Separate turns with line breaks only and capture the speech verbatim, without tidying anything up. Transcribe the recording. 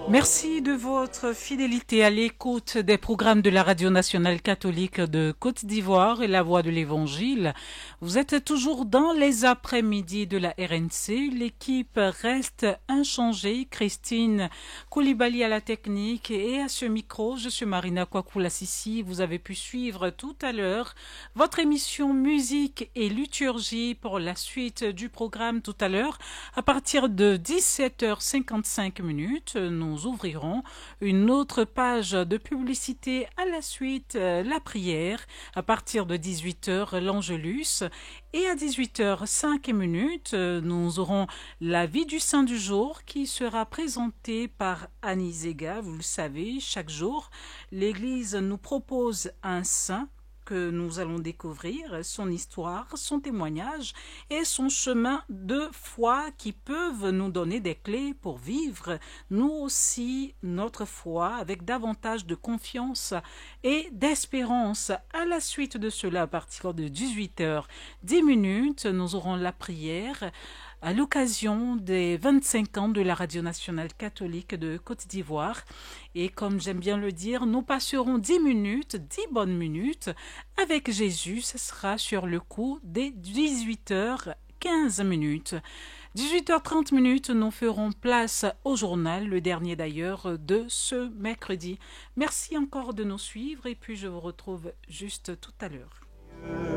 Merci de votre fidélité à l'écoute des programmes de la Radio nationale catholique de Côte d'Ivoire et la Voix de l'Évangile. Vous êtes toujours dans les après-midi de la R N C. L'équipe reste inchangée. Christine Koulibaly à la technique et à ce micro, je suis Marina Kwakoula-Sissi. Vous avez pu suivre tout à l'heure votre émission musique et liturgie pour la suite du programme tout à l'heure. À partir de dix-sept heures cinquante-cinq minutes, nous nous ouvrirons une autre page de publicité à la suite, euh, la prière, à partir de dix-huit heures, l'Angélus, et à dix-huit heures cinq minutes, euh, nous aurons la vie du saint du jour qui sera présentée par Annie Zega. Vous le savez, chaque jour, l'Église nous propose un saint que nous allons découvrir, son histoire, son témoignage et son chemin de foi qui peuvent nous donner des clés pour vivre, nous aussi, notre foi avec davantage de confiance et d'espérance. À la suite de cela, à partir de dix-huit heures dix minutes, nous aurons la prière à l'occasion des vingt-cinq ans de la Radio nationale catholique de Côte d'Ivoire. Et comme j'aime bien le dire, nous passerons dix minutes, dix bonnes minutes avec Jésus. Ce sera sur le coup des dix-huit heures quinze minutes. dix-huit heures trente minutes, nous ferons place au journal, le dernier d'ailleurs de ce mercredi. Merci encore de nous suivre et puis je vous retrouve juste tout à l'heure.